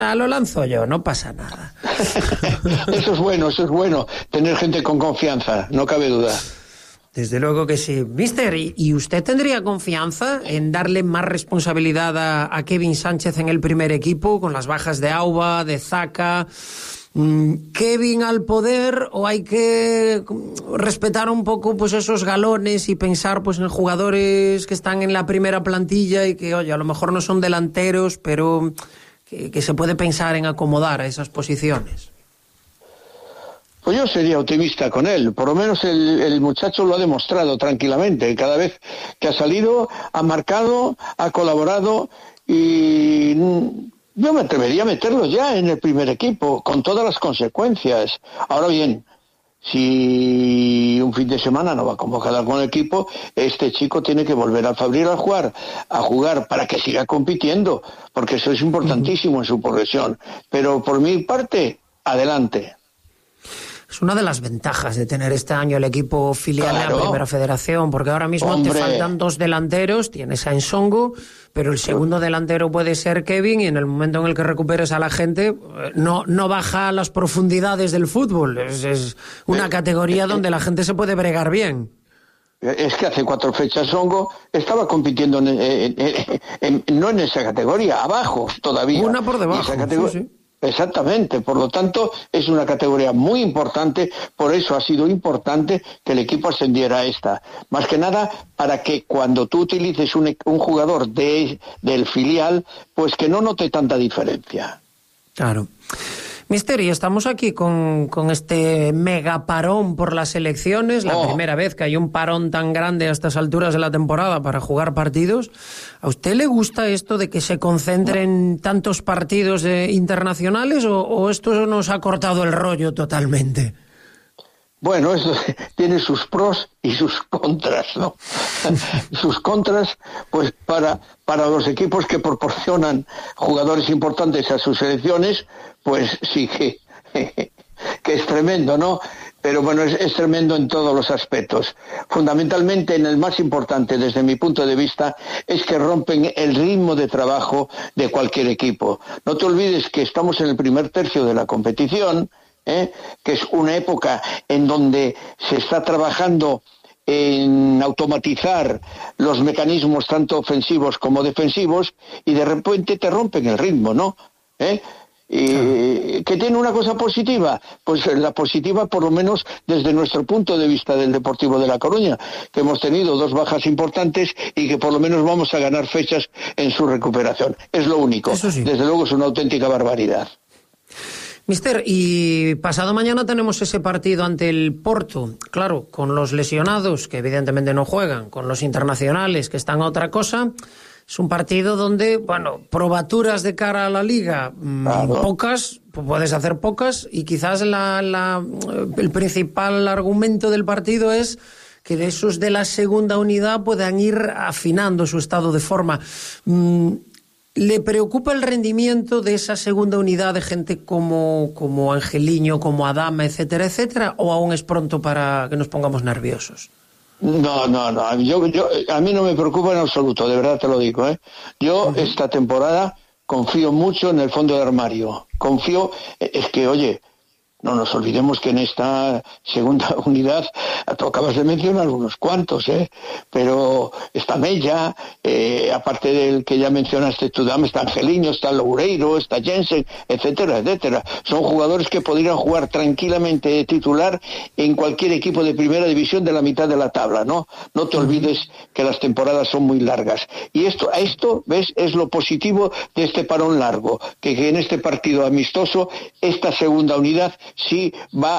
Lo lanzo yo, no pasa nada. Eso es bueno, tener gente con confianza, no cabe duda. Desde luego que sí. Mister, ¿y usted tendría confianza en darle más responsabilidad a Kevin Sánchez en el primer equipo, con las bajas de Auba, de Zaka? ¿Kevin al poder, o hay que respetar un poco pues esos galones y pensar pues en jugadores que están en la primera plantilla y que, oye, a lo mejor no son delanteros, pero que se puede pensar en acomodar a esas posiciones? Pues yo sería optimista con él, por lo menos el muchacho lo ha demostrado tranquilamente, cada vez que ha salido, ha marcado, ha colaborado, y yo me atrevería a meterlo ya en el primer equipo, con todas las consecuencias. Ahora bien, si un fin de semana no va convocado con el equipo, este chico tiene que volver al Fabril a jugar para que siga compitiendo, porque eso es importantísimo en su progresión. Pero por mi parte, adelante. Es una de las ventajas de tener este año el equipo filial en la Primera Federación, porque ahora mismo te faltan 2 delanteros, tienes a Ensongo, pero el segundo delantero puede ser Kevin, y en el momento en el que recuperes a la gente, no baja a las profundidades del fútbol. Es una categoría donde la gente se puede bregar bien. Es que hace 4 fechas Songo estaba compitiendo no en esa categoría, abajo todavía. Una por debajo, sí. Exactamente, por lo tanto es una categoría muy importante, por eso ha sido importante que el equipo ascendiera a esta. Más que nada para que cuando tú utilices un jugador del filial, pues que no note tanta diferencia. Claro. Mister, y estamos aquí con este mega parón por las elecciones, la primera vez que hay un parón tan grande a estas alturas de la temporada para jugar partidos. ¿A usted le gusta esto de que se concentren tantos partidos internacionales, o esto nos ha cortado el rollo totalmente? Bueno, eso tiene sus pros y sus contras, ¿no? Sus contras, pues para los equipos que proporcionan jugadores importantes a sus selecciones, pues sí que es tremendo, ¿no? Pero bueno, es tremendo en todos los aspectos. Fundamentalmente, en el más importante, desde mi punto de vista, es que rompen el ritmo de trabajo de cualquier equipo. No te olvides que estamos en el primer tercio de la competición, que es una época en donde se está trabajando en automatizar los mecanismos tanto ofensivos como defensivos, y de repente te rompen el ritmo, ¿no? ¿Que tiene una cosa positiva? Pues la positiva, por lo menos desde nuestro punto de vista del Deportivo de La Coruña, que hemos tenido 2 bajas importantes y que por lo menos vamos a ganar fechas en su recuperación. Es lo único. Sí. Desde luego es una auténtica barbaridad. Mister, y pasado mañana tenemos ese partido ante el Porto, claro, con los lesionados, que evidentemente no juegan, con los internacionales, que están a otra cosa. Es un partido donde, bueno, probaturas de cara a la Liga, pocas, puedes hacer pocas, y quizás el principal argumento del partido es que de esos de la segunda unidad puedan ir afinando su estado de forma. ¿Le preocupa el rendimiento de esa segunda unidad de gente como Angeliño, como Adama, etcétera, etcétera, o aún es pronto para que nos pongamos nerviosos? No, yo a mí no me preocupa en absoluto, de verdad te lo digo, Yo esta temporada confío mucho en el fondo de armario. Es que, oye, no nos olvidemos que en esta segunda unidad, tú acabas de mencionar unos cuantos, pero está Mella, aparte del que ya mencionaste tú, está Angeliño, está Loureiro, está Jensen, etcétera, etcétera. Son jugadores que podrían jugar tranquilamente de titular en cualquier equipo de primera división de la mitad de la tabla, ¿no? No te olvides que las temporadas son muy largas. Y esto, ¿ves? Es lo positivo de este parón largo, que en este partido amistoso, esta segunda unidad sí va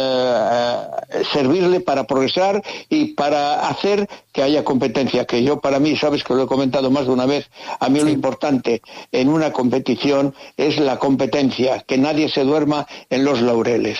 a servirle para progresar y para hacer que haya competencia, que yo, para mí, sabes que lo he comentado más de una vez, a mí lo importante en una competición es la competencia, que nadie se duerma en los laureles.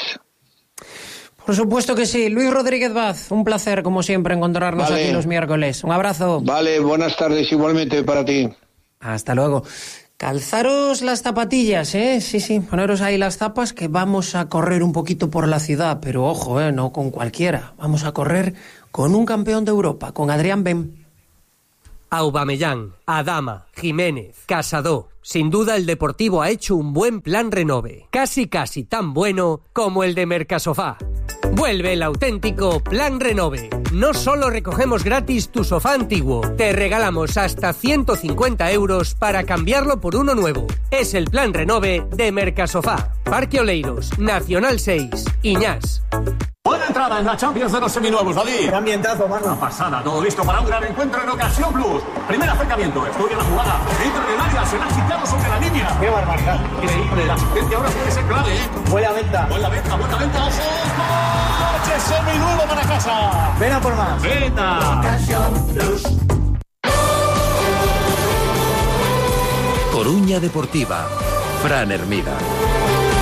Por supuesto que sí. Luis Rodríguez Vaz, un placer como siempre encontrarnos aquí los miércoles. Un abrazo. Vale, buenas tardes igualmente para ti. Hasta luego. Calzaros las zapatillas, sí, poneros ahí las zapas, que vamos a correr un poquito por la ciudad, pero ojo, no con cualquiera. Vamos a correr con un campeón de Europa, con Adrián Ben. Aubameyang, Adama, Jiménez, Casado, Sin duda el Deportivo ha hecho un buen plan renove, casi tan bueno como el de Mercasofá. Vuelve el auténtico Plan Renove. No solo recogemos gratis tu sofá antiguo, te regalamos hasta 150 euros para cambiarlo por uno nuevo. Es el Plan Renove de Mercasofá. Parque Oleiros, Nacional 6, Iñás. Buena entrada en la Champions de los seminuevos, David. Qué ambientazo, mano. Una pasada, todo listo para un gran encuentro en Ocasión Plus. Primer acercamiento, estudia la jugada. Entra en el área, se la ha quitado sobre la línea. Qué barbaridad. Increíble, la asistencia ahora puede ser clave, ¿eh? Buena venta. Buena venta, ojo. ¡Coche seminuevo para casa! Ven a por más. ¡Venta! Ocasión Plus. Coruña Deportiva, Fran Hermida.